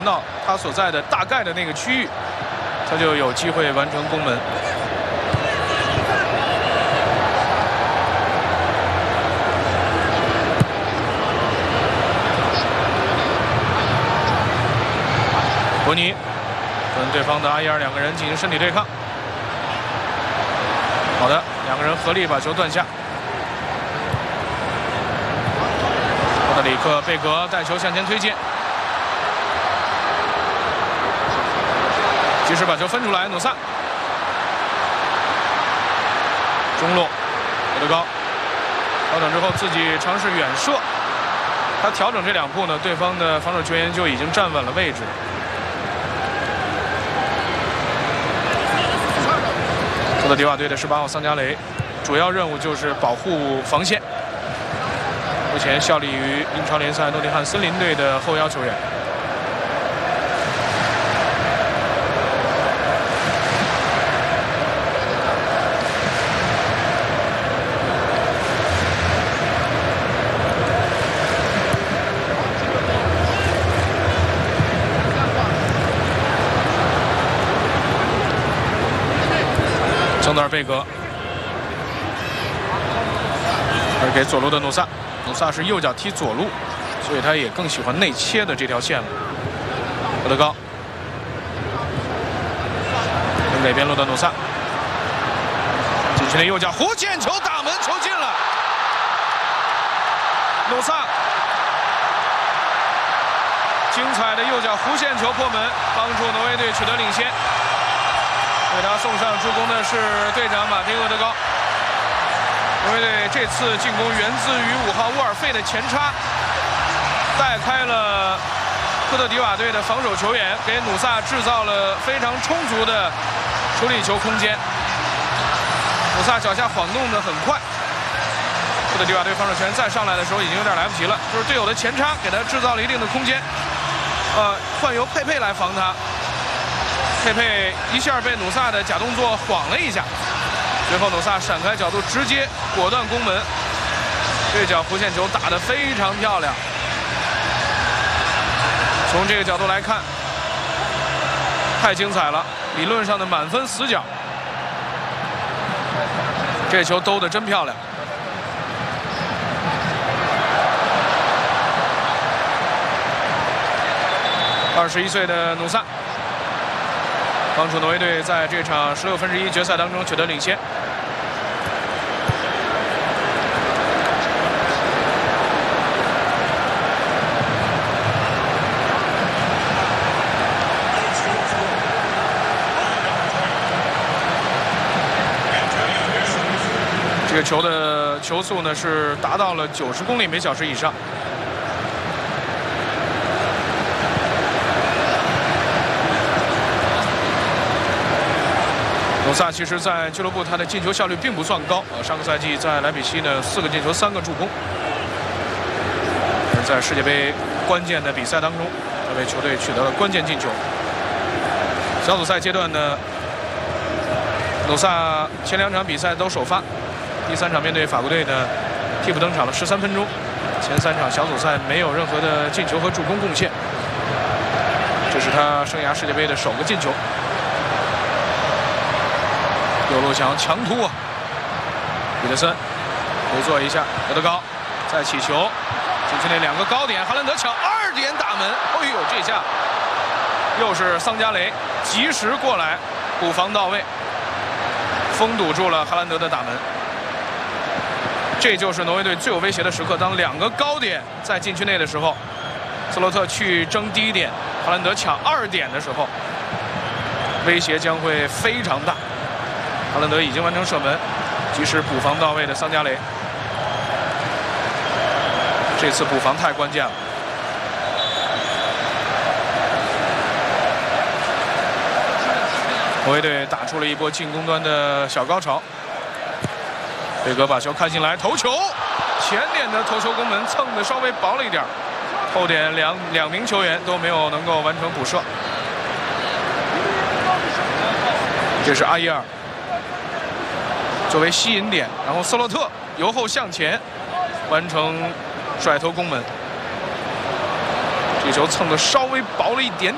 到他所在的大概的那个区域，他就有机会完成攻门。伯尼跟对方的阿伊尔两个人进行身体对抗。好的，两个人合力把球断下。波特里克贝格带球向前推进。 及时把球分出来，努萨，中路，德德高，调整之后自己尝试远射，他调整这2步呢，对方的防守球员就已经站稳了位置。科特迪瓦队的18号桑加雷，主要任务就是保护防线，目前效力于英超联赛诺丁汉森林队的后腰球员。 桑德尔贝格，而给左路的努萨，努萨是右脚踢左路，所以他也更喜欢内切的这条线了。德德高，跟北边路的努萨，禁区内右脚弧线球打门，球进了。努萨，精彩的右脚弧线球破门，帮助挪威队取得领先。 为他送上助攻的是队长马丁厄德高。挪威队这次进攻源自于5号沃尔费的前插，带开了科特迪瓦队的防守球员，给努萨制造了非常充足的处理球空间。努萨脚下晃动的很快，科特迪瓦队防守球员再上来的时候已经有点来不及了，就是队友的前插给他制造了一定的空间。换由佩佩来防他。 佩佩一下被努萨的假动作晃了一下，随后努萨闪开角度，直接果断攻门。这脚弧线球打得非常漂亮。从这个角度来看，太精彩了，理论上的满分死角。这球兜得真漂亮。21岁的努萨。 帮助挪威队在这场16分之一决赛当中取得领先。这个球的球速呢是达到了90公里每小时以上。 努萨其实，在俱乐部他的进球效率并不算高上个赛季在莱比锡呢4个进球3个助攻，而在世界杯关键的比赛当中，他为球队取得了关键进球。小组赛阶段呢，努萨前2场比赛都首发，第3场面对法国队呢替补登场了13分钟，前3场小组赛没有任何的进球和助攻贡献，这是他生涯世界杯的首个进球。 右路想强突啊！彼得森回做一下，德德高再起球，禁区内2个高点，哈兰德抢2点打门。哎呦，这下又是桑加雷及时过来补防到位，封堵住了哈兰德的打门。这就是挪威队最有威胁的时刻，当2个高点在禁区内的时候，斯洛特去争第1点，哈兰德抢2点的时候，威胁将会非常大。 哈兰德已经完成射门，及时补防到位的桑加雷，这次补防太关键了。挪威队打出了一波进攻端的小高潮。贝格把球看进来，头球，前点的头球攻门蹭的稍微薄了一点，后点两名球员都没有能够完成补射。这是阿伊尔。 作为吸引点，然后斯洛特由后向前完成甩头攻门，这球蹭的稍微薄了一点。